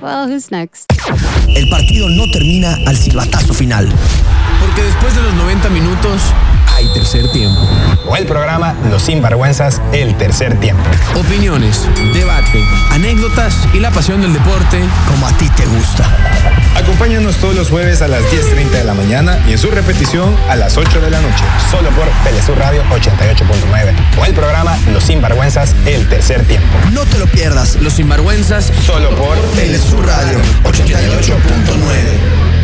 Well, who's next? El partido no termina al silbatazo final. Porque después de los 90 minutos hay tercer tiempo. O el programa Los Sinvergüenzas, el tercer tiempo. Opiniones, debate, anécdotas y la pasión del deporte Como a ti te gusta. Acompáñanos todos los jueves a las 10:30 de la mañana y en su repetición a las 8 de la noche. Solo por Telesur Radio 88.9. O el programa Los Sinvergüenzas, el tercer tiempo. No te lo pierdas. Los Sinvergüenzas Solo por Telesur Radio 88.9.